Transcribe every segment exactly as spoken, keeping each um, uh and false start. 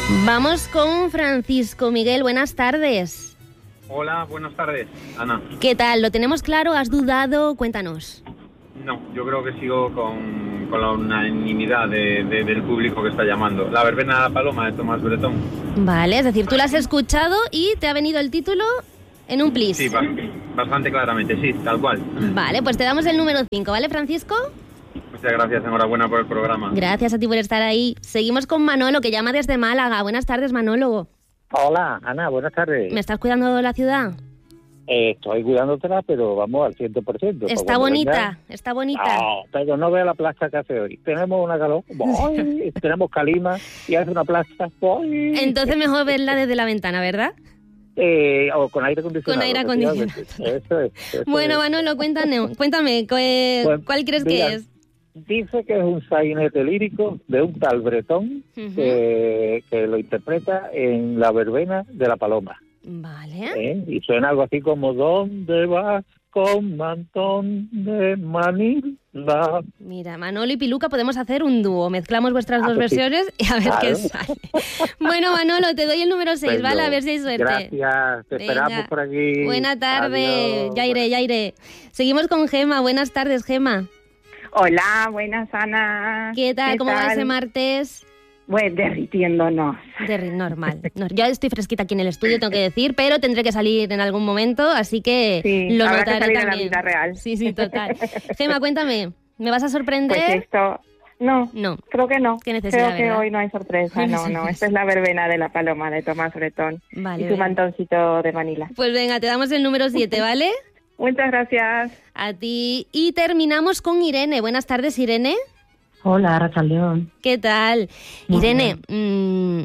Vamos con Francisco Miguel, buenas tardes. Hola, buenas tardes, Ana. ¿Qué tal? ¿Lo tenemos claro? ¿Has dudado? Cuéntanos. No, yo creo que sigo con, con la unanimidad de, de, del público que está llamando. La verbena de la paloma de Tomás Bretón. Vale, es decir, tú la has escuchado y te ha venido el título en un plis. Sí, bastante claramente, sí, tal cual. Vale, pues te damos el número cinco, ¿vale, Francisco? Muchas gracias, enhorabuena por el programa. Gracias a ti por estar ahí. Seguimos con Manolo, que llama desde Málaga. Buenas tardes, Manolo. Hola, Ana, buenas tardes. ¿Me estás cuidando de la ciudad? Eh, estoy cuidándotela, pero vamos al cien por ciento. Está bonita, venga. Está bonita. No, pero no vea la plaza que hace hoy. Tenemos una calor, ¡boy! Tenemos calima y hace una plaza, ¡boy! Entonces mejor verla desde la ventana, ¿verdad? Eh, o con aire acondicionado. Con aire acondicionado. Eso es. Eso bueno, es. Manolo, cuéntame, cuéntame ¿cuál, pues, ¿cuál crees mira, que es? Dice que es un sainete lírico de un tal Bretón, uh-huh. que, que lo interpreta en La verbena de la paloma. Vale. ¿Eh? Y suena algo así como ¿dónde vas con mantón de Manila? Mira, Manolo y Piluca podemos hacer un dúo. Mezclamos vuestras ah, dos pues versiones sí. y a ver claro. qué sale. Bueno, Manolo, te doy el número seis, ¿vale? A ver si hay suerte. Gracias, te Venga. esperamos por aquí. Buena tarde. Adiós. Ya iré, ya iré. Seguimos con Gema. Buenas tardes, Gema. Hola, buenas, Ana. ¿Qué tal? ¿Qué ¿Cómo tal? va ese martes? Pues derritiéndonos. Derri- normal. No, yo estoy fresquita aquí en el estudio, tengo que decir, pero tendré que salir en algún momento, así que sí, lo habrá notaré que salir también. A la vida real. Sí, sí, total. Gema, cuéntame, ¿me vas a sorprender? Pues esto... No, no, creo que no. Qué necesidad, creo que ¿verdad? hoy no hay sorpresa, no, no. Esta es la verbena de la paloma de Tomás Bretón vale, y su bien. mantoncito de Manila. Pues venga, te damos el número siete, ¿vale? Muchas gracias. A ti. Y terminamos con Irene. Buenas tardes, Irene. Hola, Rachaldeón. ¿Qué tal? Muy Irene, mmm,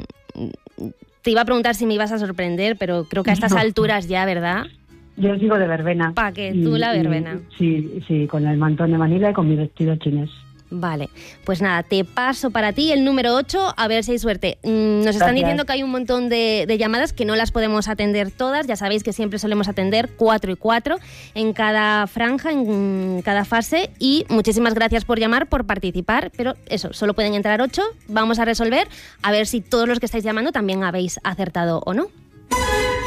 te iba a preguntar si me ibas a sorprender, pero creo que a estas no. alturas ya, ¿verdad? Yo sigo de verbena. ¿Para qué? ¿Tú la verbena? Y, sí, sí, con el mantón de Manila y con mi vestido chinés. Vale, pues nada, te paso para ti el número ocho, a ver si hay suerte. Mm, nos están Gracias. diciendo que hay un montón de, de llamadas que no las podemos atender todas, ya sabéis que siempre solemos atender cuatro y cuatro en cada franja, en cada fase, y muchísimas gracias por llamar, por participar, pero eso, solo pueden entrar ocho, vamos a resolver, a ver si todos los que estáis llamando también habéis acertado o no.